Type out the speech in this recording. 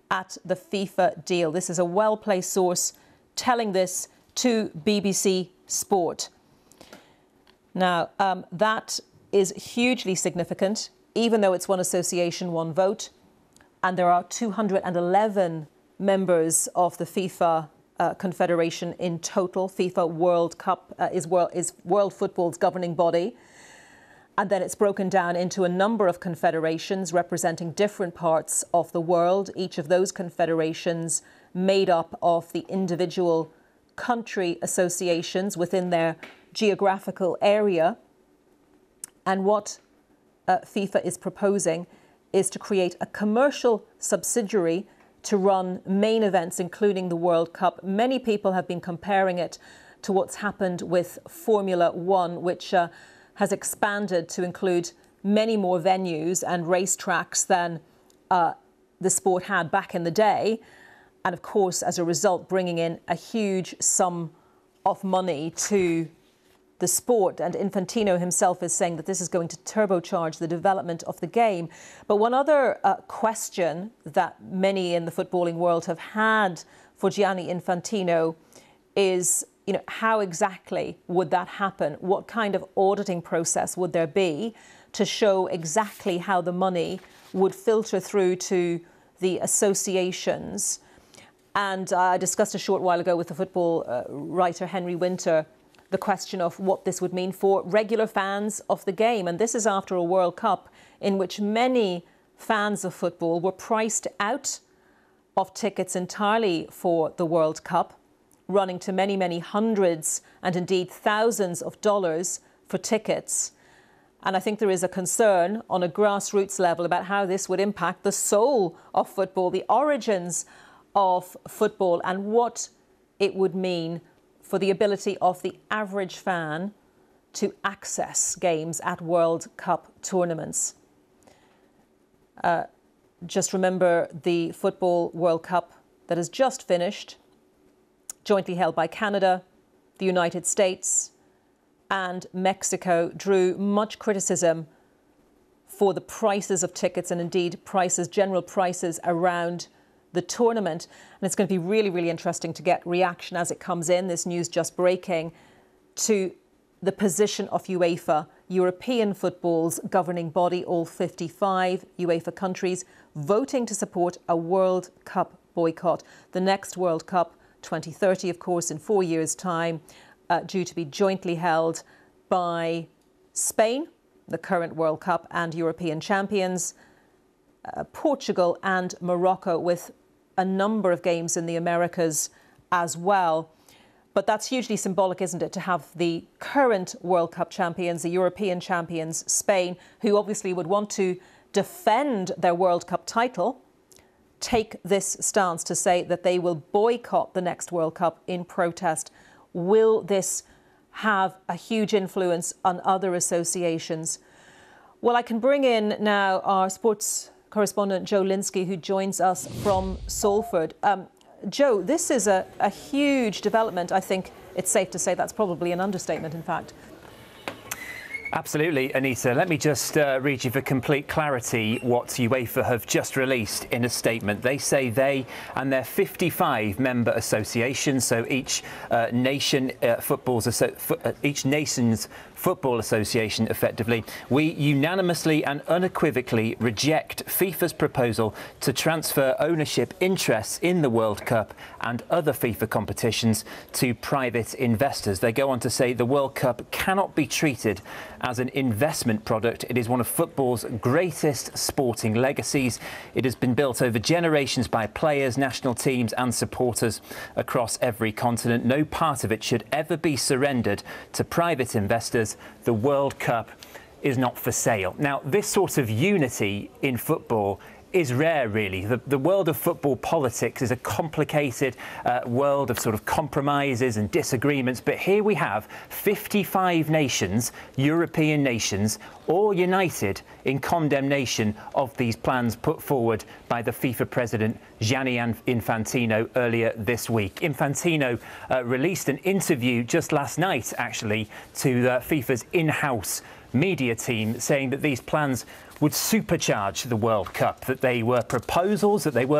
at the FIFA deal. This is a well-placed source telling this to BBC Sport. Now, that is hugely significant, even though it's one association, one vote, and there are 211 members of the FIFA Confederation in total. FIFA World Cup is world football's governing body. And then it's broken down into a number of confederations representing different parts of the world. Each of those confederations made up of the individual country associations within their geographical area. And what FIFA is proposing is to create a commercial subsidiary to run main events, including the World Cup. Many people have been comparing it to what's happened with Formula One, which has expanded to include many more venues and racetracks than the sport had back in the day. And of course, as a result, bringing in a huge sum of money to the sport. And Infantino himself is saying that this is going to turbocharge the development of the game. But one other question that many in the footballing world have had for Gianni Infantino is, how exactly would that happen? What kind of auditing process would there be to show exactly how the money would filter through to the associations? And I discussed a short while ago with the football writer Henry Winter the question of what this would mean for regular fans of the game. And this is after a World Cup in which many fans of football were priced out of tickets entirely for the World Cup, running to many, many hundreds and indeed thousands of dollars for tickets. And I think there is a concern on a grassroots level about how this would impact the soul of football, the origins of football, and what it would mean for the ability of the average fan to access games at World Cup tournaments. Just remember the Football World Cup that has just finished, jointly held by Canada, the United States and Mexico, drew much criticism for the prices of tickets and indeed general prices around the tournament. And it's going to be really, really interesting to get reaction as it comes in. This news just breaking to the position of UEFA, European football's governing body, all 55 UEFA countries voting to support a World Cup boycott. The next World Cup, 2030, of course, in 4 years' time, due to be jointly held by Spain, the current World Cup and European champions, Portugal and Morocco, with a number of games in the Americas as well. But that's hugely symbolic, isn't it, to have the current World Cup champions, the European champions, Spain, who obviously would want to defend their World Cup title, take this stance to say that they will boycott the next World Cup in protest. Will this have a huge influence on other associations? Well, I can bring in now our sports correspondent Joe Linsky, who joins us from Salford. Joe, this is a huge development. I think it's safe to say that's probably an understatement, in fact. Absolutely, Anita. Let me just read you for complete clarity what UEFA have just released in a statement. They say they and their 55 member associations, so each nation's football association, effectively, we unanimously and unequivocally reject FIFA's proposal to transfer ownership interests in the World Cup and other FIFA competitions to private investors. They go on to say the World Cup cannot be treated as an investment product. It is one of football's greatest sporting legacies. It has been built over generations by players, national teams and supporters across every continent. No part of it should ever be surrendered to private investors. The World Cup is not for sale. Now, this sort of unity in football is rare, really. The world of football politics is a complicated world of sort of compromises and disagreements. But here we have 55 nations, European nations, all united in condemnation of these plans put forward by the FIFA president, Gianni Infantino, earlier this week. Infantino released an interview just last night, actually, to FIFA's in-house media team, saying that these plans would supercharge the World Cup, that they were proposals, that they were